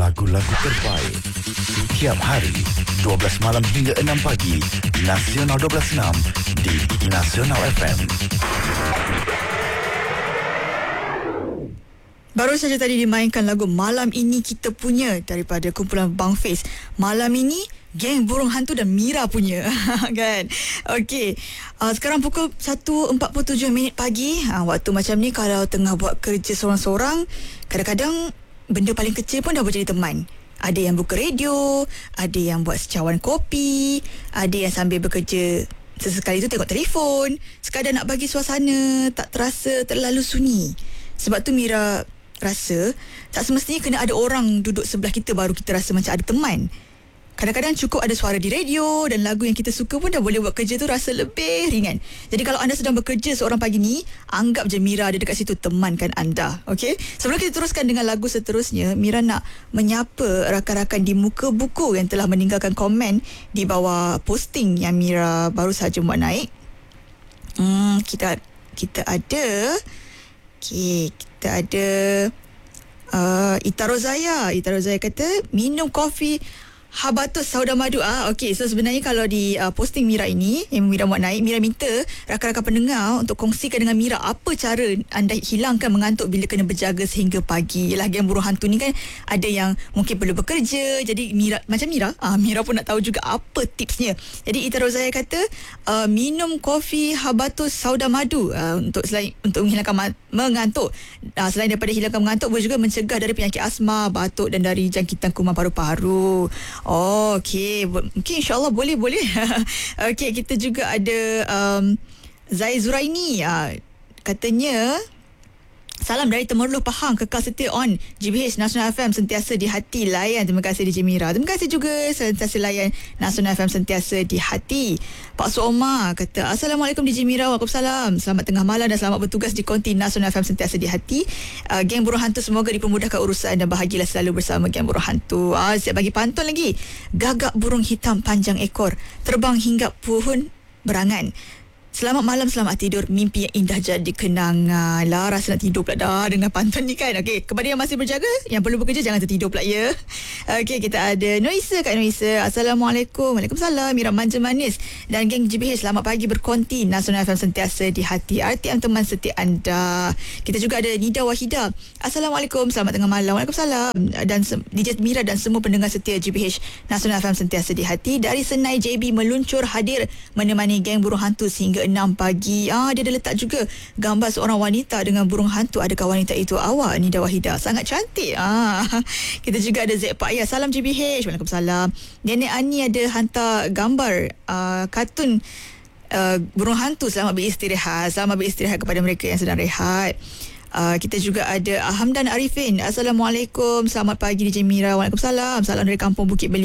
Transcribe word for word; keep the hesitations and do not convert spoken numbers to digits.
lagu-lagu terbaik. Tiap hari dua belas malam hingga enam pagi, Nasional dua belas enam di Nasional F M. Baru saja tadi dimainkan lagu Malam Ini Kita Punya daripada kumpulan Bang Face. Malam ini Geng Burung Hantu dan Mira punya. Kan? Okey. Uh, sekarang pukul satu empat puluh tujuh minit pagi. Uh, waktu macam ni kalau tengah buat kerja seorang-seorang, kadang-kadang benda paling kecil pun dah boleh jadi teman. Ada yang buka radio, ada yang buat secawan kopi, ada yang sambil bekerja sesekali tu tengok telefon, sekadar nak bagi suasana tak terasa terlalu sunyi. Sebab tu Mira rasa tak semestinya kena ada orang duduk sebelah kita baru kita rasa macam ada teman. Kadang-kadang cukup ada suara di radio dan lagu yang kita suka pun dah boleh buat kerja tu rasa lebih ringan. Jadi kalau anda sedang bekerja seorang pagi ni, anggap je Mira ada dekat situ temankan anda. Okey? Sebelum kita teruskan dengan lagu seterusnya, Mira nak menyapa rakan-rakan di Muka Buku yang telah meninggalkan komen di bawah posting yang Mira baru saja buat naik. Hmm, kita kita ada Okey, kita ada uh, Ita Rozaya. Ita Rozaya kata minum kopi Habatus Sauda Madu. Ah, okey. So sebenarnya kalau di uh, posting Mira ini yang Mira buat naik, Mira minta rakan-rakan pendengar untuk kongsikan dengan Mira apa cara anda hilangkan mengantuk bila kena berjaga sehingga pagi. Yalah, Geng Burung Hantu ni kan ada yang mungkin perlu bekerja. Jadi Mira, macam Mira, ah, Mira pun nak tahu juga apa tipsnya. Jadi Ita Rozaya kata uh, minum kopi Habatus Sauda Madu uh, untuk selain untuk menghilangkan ma- mengantuk. Uh, selain daripada hilangkan mengantuk, boleh juga mencegah dari penyakit asma, batuk dan dari jangkitan kuman paru-paru. Oh, okey. Mungkin insyaAllah boleh-boleh. Okey, kita juga ada um, Zai Zuraini. Uh, katanya, salam dari Temerloh Pahang, kekal setia on G B H Nasional F M, sentiasa di hati layan. Terima kasih D J Mira. Terima kasih juga sentiasa layan Nasional F M, sentiasa di hati. Pak Suoma kata, Assalamualaikum D J Mira. Waalaikumsalam. Selamat tengah malam dan selamat bertugas di konti Nasional F M, sentiasa di hati. Uh, Geng Burung Hantu semoga dipermudahkan urusan dan bahagialah selalu bersama Geng Burung Hantu. Ah, siap bagi pantun lagi. Gagak burung hitam panjang ekor, terbang hingga pohon berangan. Selamat malam, selamat tidur, mimpi yang indah jadi kenangan. Lah, rasa nak tidur pula dah dengan pantun ni kan. Okey, kepada yang masih berjaga, yang perlu bekerja, jangan tertidur pula ya. Okey, kita ada Noisa, Kak Noisa. Assalamualaikum. Waalaikumsalam. Mira manja manis dan geng G B H, selamat pagi berkonti. Nasional F M sentiasa di hati. R T M teman setia anda. Kita juga ada Nida Wahida. Assalamualaikum, selamat tengah malam. Waalaikumsalam. Dan D J Mira dan semua pendengar setia G B H Nasional F M sentiasa di hati. Dari Senai J B meluncur hadir menemani Geng Burung Hantu sehingga enam pagi. Ah, dia ada letak juga gambar seorang wanita dengan burung hantu. Adakah wanita itu awak, Nida Wahida? Sangat cantik. Ah, kita juga ada Zek Pak Ya. Salam G B H. Waalaikumsalam. Nenek Ani ada hantar gambar uh, kartun uh, burung hantu. Selamat beristirahat. Selamat beristirahat kepada mereka yang sedang rehat. Uh, kita juga ada Hamdan Arifin. Assalamualaikum. Selamat pagi D J Mira. Waalaikumsalam. Salam dari kampung Bukit Beli.